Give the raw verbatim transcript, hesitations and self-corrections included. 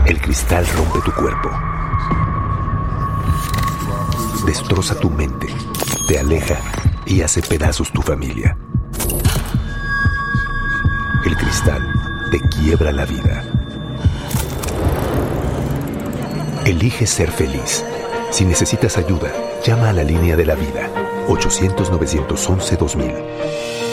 El cristal rompe tu cuerpo, destroza tu mente, te aleja y hace pedazos tu familia. El cristal te quiebra la vida. Elige ser feliz. Si necesitas ayuda, llama a la línea de la vida, ochocientos, novecientos once, dos mil.